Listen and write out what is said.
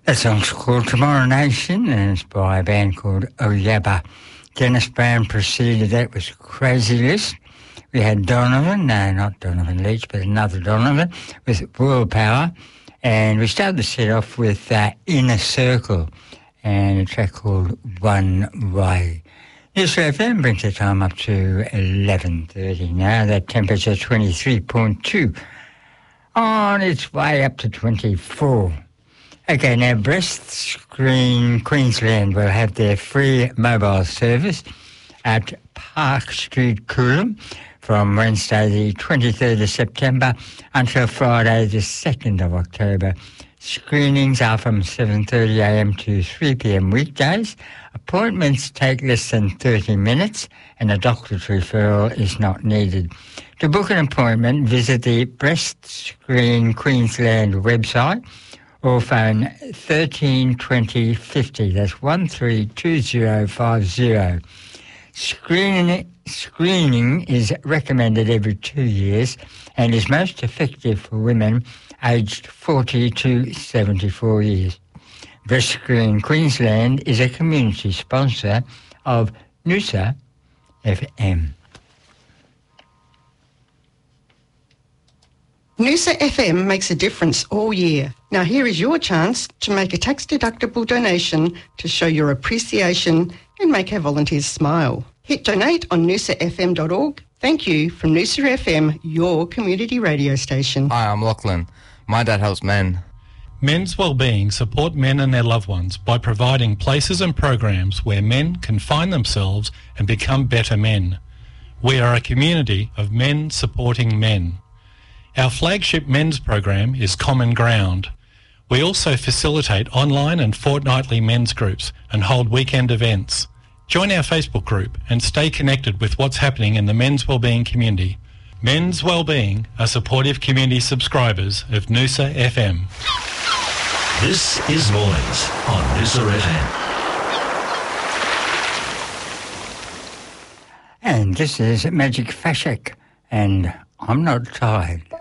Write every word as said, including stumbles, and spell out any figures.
That song's called Tomorrow Nation, and it's by a band called Oyaba. Dennis Brown preceded that with Crazy List. We had Donovan, no, not Donovan Leach, but another Donovan, with World Power. And we started the set off with uh, Inner Circle, and a track called One Way. Yes, F M brings the time up to eleven thirty now. That temperature twenty-three point two. On its way up to twenty-four. Okay, now Breast Screen Queensland will have their free mobile service at Park Street, Coolum from Wednesday the twenty-third of September until Friday the second of October. Screenings are from seven thirty a m to three p m weekdays. Appointments take less than thirty minutes and a doctor's referral is not needed. To book an appointment, visit the Breast Screen Queensland website or phone thirteen twenty fifty. That's one three two zero five zero. Screening, screening is recommended every two years and is most effective for women aged forty to seventy-four years. Breast Screen Queensland is a community sponsor of Noosa F M. Noosa F M makes a difference all year. Now here is your chance to make a tax-deductible donation to show your appreciation and make our volunteers smile. Hit donate on noosa f m dot org. Thank you from Noosa F M, your community radio station. Hi, I'm Lachlan. My dad helps men. Men's Wellbeing support men and their loved ones by providing places and programs where men can find themselves and become better men. We are a community of men supporting men. Our flagship men's program is Common Ground. We also facilitate online and fortnightly men's groups and hold weekend events. Join our Facebook group and stay connected with what's happening in the men's wellbeing community. Men's Wellbeing are supportive community subscribers of Noosa F M. This is Noise on Noosa F M. And this is Magic Fashek, and I'm not tired.